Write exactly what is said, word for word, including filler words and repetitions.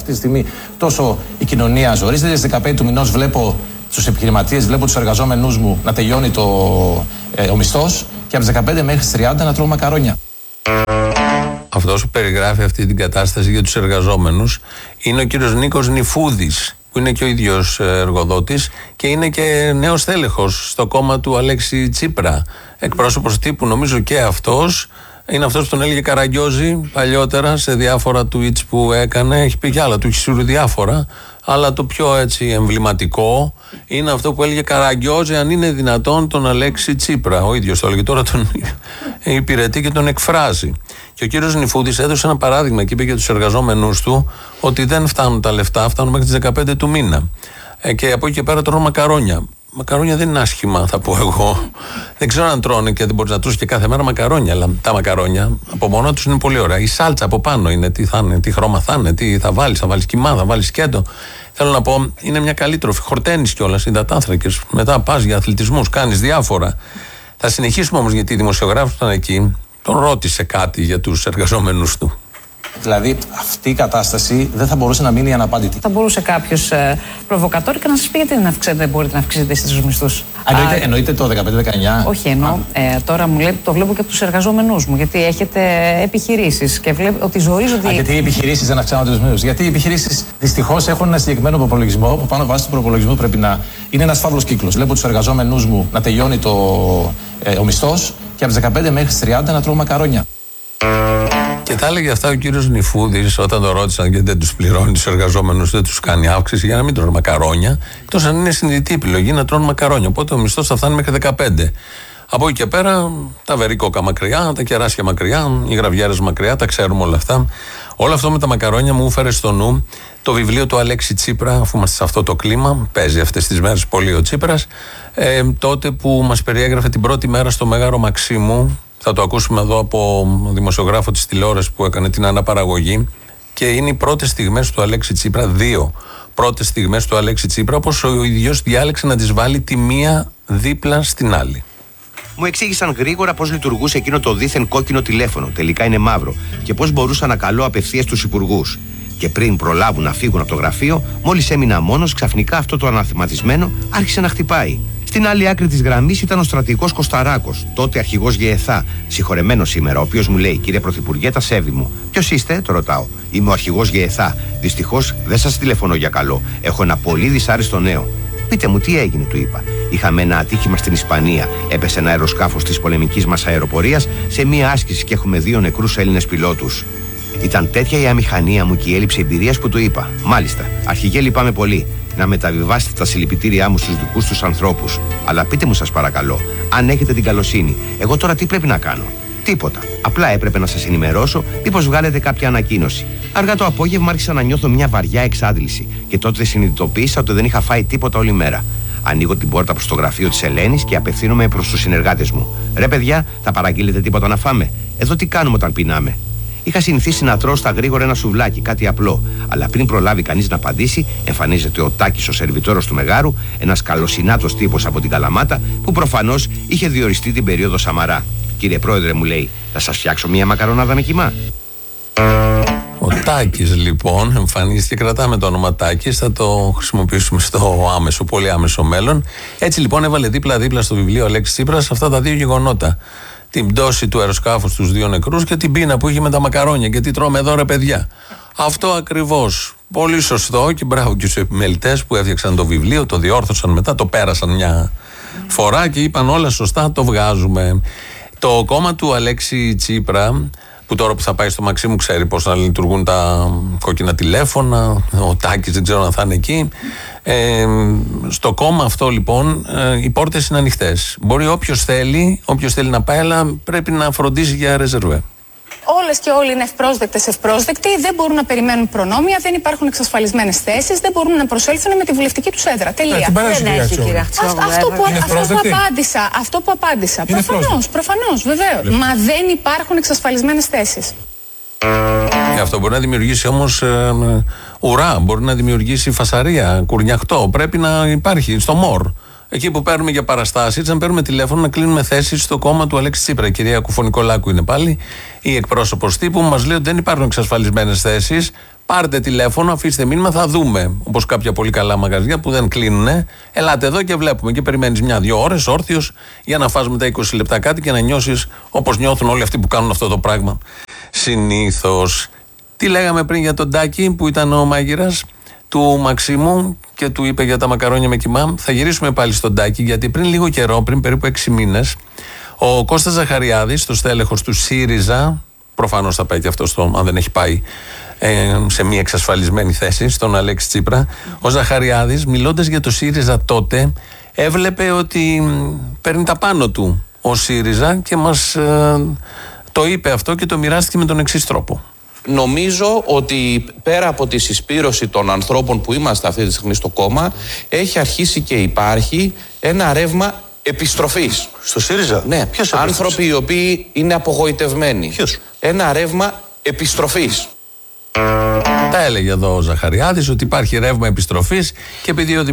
Αυτή τη στιγμή τόσο η κοινωνία ζορίζεται. Στις δεκαπέντε του μηνός βλέπω τους επιχειρηματίες, βλέπω τους εργαζόμενους μου να τελειώνει το, ε, ο μισθός και από τις δεκαπέντε μέχρι τις τριάντα να τρώω μακαρόνια. Αυτός που περιγράφει αυτή την κατάσταση για τους εργαζόμενους είναι ο κύριος Νίκος Νιφούδης, που είναι και ο ίδιος εργοδότης και είναι και νέος τέλεχος στο κόμμα του Αλέξη Τσίπρα. Εκπρόσωπος τύπου, νομίζω και αυτός. Είναι αυτός που τον έλεγε Καραγκιόζη παλιότερα σε διάφορα tweets που έκανε. Έχει πει κι άλλα, του έχει σύρει διάφορα. Αλλά το πιο έτσι εμβληματικό είναι αυτό που έλεγε Καραγκιόζη, αν είναι δυνατόν, τον Αλέξη Τσίπρα. Ο ίδιος το έλεγε, τώρα τον υπηρετεί και τον εκφράζει. Και ο κύριος Νιφούδης έδωσε ένα παράδειγμα και είπε για τους εργαζόμενους του ότι δεν φτάνουν τα λεφτά, φτάνουν μέχρι τις δεκαπέντε του μήνα. Ε, και από εκεί και πέρα τρώνε μακαρόνια. Μακαρόνια δεν είναι άσχημα, θα πω εγώ. Δεν ξέρω αν τρώνε και δεν μπορεί να τρώσει και κάθε μέρα μακαρόνια, αλλά τα μακαρόνια από μόνο του είναι πολύ ωραία. Η σάλτσα από πάνω είναι τι, θα είναι, τι χρώμα θα είναι, τι θα βάλει, θα βάλει κιμά, θα βάλει σκέτο. Θέλω να πω, είναι μια καλή τροφή. Χορταίνεις κιόλας, υδατάνθρακες. Μετά πας για αθλητισμούς, κάνεις διάφορα. Θα συνεχίσουμε όμως, γιατί η δημοσιογράφος ήταν εκεί, τον ρώτησε κάτι για τους εργαζόμενους του. Δηλαδή, αυτή η κατάσταση δεν θα μπορούσε να μείνει αναπάντητη. Θα μπορούσε κάποιος ε, προβοκατόρικα να σας πει γιατί δεν, αυξέτε, δεν μπορείτε να αυξήσετε στους μισθούς. Εννοείται, εννοείται το δεκαπέντε δεκαεννιά. Όχι, εννοώ. Ε, τώρα μου λέει, το βλέπω και από τους εργαζόμενούς μου. Γιατί έχετε επιχειρήσεις και βλέπω ότι ζορίζονται. Α, γιατί οι επιχειρήσεις δεν αυξάνονται τους μισθούς. Γιατί οι επιχειρήσεις δυστυχώς έχουν ένα συγκεκριμένο προπολογισμό που πάνω βάσει του προπολογισμού πρέπει να είναι ένας φαύλος κύκλος. Βλέπω τους εργαζόμενους μου να τελειώνει το, ε, ο μισθός και από τις δεκαπέντε μέχρι τις τριάντα να τρώω μακαρόνια. Και τα έλεγε αυτά ο κύριος Νιφούδης όταν το ρώτησαν γιατί δεν τους πληρώνει τους εργαζόμενους, δεν τους κάνει αύξηση για να μην τρώνε μακαρόνια. Εκτός αν είναι συνειδητή επιλογή να τρώνε μακαρόνια. Οπότε ο μισθός θα φτάνει μέχρι δεκαπέντε. Από εκεί και πέρα τα βερίκοκα μακριά, τα κεράσια μακριά, οι γραβιέρες μακριά, τα ξέρουμε όλα αυτά. Όλο αυτό με τα μακαρόνια μου έφερε στο νου το βιβλίο του Αλέξη Τσίπρα, αφού είμαστε σε αυτό το κλίμα, παίζει αυτές τις μέρες πολύ ο Τσίπρας, ε, τότε που μας περιέγραφε την πρώτη μέρα στο Μέγαρο Μαξίμου. Θα το ακούσουμε εδώ από δημοσιογράφο της τηλεόρασης που έκανε την αναπαραγωγή. Και είναι οι πρώτες στιγμές του Αλέξη Τσίπρα, δύο πρώτες στιγμές του Αλέξη Τσίπρα, όπως ο ίδιος διάλεξε να τις βάλει τη μία δίπλα στην άλλη. Μου εξήγησαν γρήγορα πώς λειτουργούσε εκείνο το δίθεν κόκκινο τηλέφωνο, τελικά είναι μαύρο, και πώς μπορούσα να καλώ απευθείας τους υπουργούς. Και πριν προλάβουν να φύγουν από το γραφείο, μόλις έμεινα μόνος, ξαφνικά αυτό το αναθεματισμένο άρχισε να χτυπάει. Στην άλλη άκρη της γραμμής ήταν ο στρατηγός Κωσταράκος, τότε αρχηγός ΓΕΘΑ, συγχωρεμένος σήμερα, ο οποίος μου λέει: «Κύριε Πρωθυπουργέ, τα σέβη μου». «Ποιος είστε?» το ρωτάω. «Είμαι ο αρχηγός ΓΕΘΑ. Δυστυχώς δεν σας τηλεφωνώ για καλό. Έχω ένα πολύ δυσάρεστο νέο». «Πείτε μου, τι έγινε?» του είπα. «Είχαμε ένα ατύχημα στην Ισπανία. Έπεσε ένα αεροσκάφος της πολεμικής μας αεροπορίας σε μία άσκηση και έχουμε δύο νεκρούς Έλληνες πιλότους». Ήταν τέτοια η αμηχανία μου και η έλλειψη εμπειρίας που του είπα: «Μάλιστα, αρχηγέ, λυπάμαι πολύ. Να μεταβιβάσετε τα συλληπιτήριά μου στους δικούς τους ανθρώπους. Αλλά πείτε μου, σας παρακαλώ, αν έχετε την καλοσύνη, εγώ τώρα τι πρέπει να κάνω?» «Τίποτα. Απλά έπρεπε να σας ενημερώσω, μήπως βγάλετε κάποια ανακοίνωση». Αργά το απόγευμα άρχισα να νιώθω μια βαριά εξάντληση και τότε συνειδητοποίησα ότι δεν είχα φάει τίποτα όλη μέρα. Ανοίγω την πόρτα προς το γραφείο της Ελένης και απευθύνομαι προς τους συνεργάτες μου. «Ρε παιδιά, θα παραγγείλετε τίποτα να φάμε? Εδώ τι κάνουμε όταν πεινάμε?» Είχα συνηθίσει να τρώω στα γρήγορα ένα σουβλάκι, κάτι απλό. Αλλά πριν προλάβει κανείς να απαντήσει, εμφανίζεται ο Τάκης, ο σερβιτόρος του Μεγάρου, ένας καλοσυνάτος τύπος από την Καλαμάτα, που προφανώς είχε διοριστεί την περίοδο Σαμαρά. «Κύριε Πρόεδρε», μου λέει, «θα σας φτιάξω μια μακαρονάδα με κιμά». Ο Τάκης λοιπόν εμφανίστηκε, κρατάμε το όνομα Τάκης, θα το χρησιμοποιήσουμε στο άμεσο, πολύ άμεσο μέλλον. Έτσι λοιπόν έβαλε δίπλα-δίπλα στο βιβλίο Αλέξης Τσίπρας αυτά τα δύο γεγονότα. Την πτώση του αεροσκάφους στους δύο νεκρούς και την πείνα που είχε με τα μακαρόνια. Και τι τρώμε εδώ, ρε παιδιά. Αυτό ακριβώς. Πολύ σωστό και μπράβο και στους επιμελητές που έφτιαξαν το βιβλίο, το διόρθωσαν μετά, το πέρασαν μια φορά και είπαν όλα σωστά, το βγάζουμε. Το κόμμα του Αλέξη Τσίπρα, που τώρα που θα πάει στο Μαξίμου ξέρει πώς να λειτουργούν τα κόκκινα τηλέφωνα, ο Τάκης δεν ξέρω αν θα είναι εκεί. Ε, στο κόμμα αυτό λοιπόν ε, οι πόρτες είναι ανοιχτές. Μπορεί όποιος θέλει, όποιος θέλει να πάει, αλλά πρέπει να φροντίζει για ρεζερβέ. Όλες και όλοι είναι ευπρόσδεκτες, ευπρόσδεκτοι, δεν μπορούν να περιμένουν προνόμια, δεν υπάρχουν εξασφαλισμένες θέσεις, δεν μπορούν να προσέλθουν με τη βουλευτική τους έδρα. Τελεία. Δεν έχει, κύριε Αχτσιόγλου. Αυτό, που, αυτό που απάντησα, αυτό που απάντησα. Προφανώς, προφανώς, βεβαίως. Μα δεν υπάρχουν εξασφαλισμένες θέσεις. Ε, αυτό μπορεί να δημιουργήσει όμως ε, ουρά, μπορεί να δημιουργήσει φασαρία, κουρνιαχτό. Πρέπει να υπάρχει στο ΜΟΡ. Εκεί που παίρνουμε για παραστάσεις, να παίρνουμε τηλέφωνο να κλείνουμε θέσεις στο κόμμα του Αλέξη Τσίπρα. Η κυρία Κουφωνικολάκου είναι πάλι η εκπρόσωπος τύπου, μας λέει ότι δεν υπάρχουν εξασφαλισμένες θέσεις. Πάρτε τηλέφωνο, αφήστε μήνυμα, θα δούμε. Όπως κάποια πολύ καλά μαγαζιά που δεν κλείνουν. Ελάτε εδώ και βλέπουμε. Και περιμένεις μια-δύο ώρες όρθιος για να φας μετά είκοσι λεπτά κάτι και να νιώσεις όπως νιώθουν όλοι αυτοί που κάνουν αυτό το πράγμα. Συνήθως. Τι λέγαμε πριν για τον Τάκη που ήταν ο μάγειρας του Μαξίμου και του είπε για τα μακαρόνια με κιμά. Θα γυρίσουμε πάλι στον Τάκη, γιατί πριν λίγο καιρό, πριν περίπου έξι μήνες, ο Κώστας Ζαχαριάδης, το στέλεχος του ΣΥΡΙΖΑ, προφανώς θα πάει και αυτό στο, αν δεν έχει πάει ε, σε μια εξασφαλισμένη θέση, στον Αλέξη Τσίπρα, ο Ζαχαριάδης, μιλώντας για το ΣΥΡΙΖΑ τότε, έβλεπε ότι παίρνει τα πάνω του ο ΣΥΡΙΖΑ και μας ε, το είπε αυτό και το μοιράστηκε με τον εξής τρόπο. Νομίζω ότι πέρα από τη συσπήρωση των ανθρώπων που είμαστε αυτή τη στιγμή στο κόμμα, έχει αρχίσει και υπάρχει ένα ρεύμα επιστροφής. Στο ΣΥΡΙΖΑ? Ναι, ποιος άνθρωποι οι οποίοι είναι απογοητευμένοι. Ποιος? Ένα ρεύμα επιστροφής. Τα έλεγε εδώ ο Ζαχαριάδης ότι υπάρχει ρεύμα επιστροφής και επειδή ο